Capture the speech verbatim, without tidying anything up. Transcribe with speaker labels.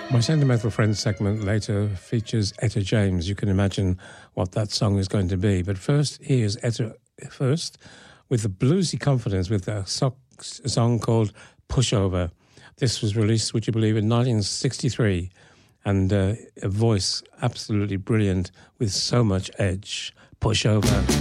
Speaker 1: My Sentimental Friends segment later features Etta James. You can imagine what that song is going to be. But first, here's Etta first with the bluesy confidence with a, so- a song called Pushover. This was released, would you believe, in nineteen sixty-three. And uh, a voice absolutely brilliant with so much edge. Pushover.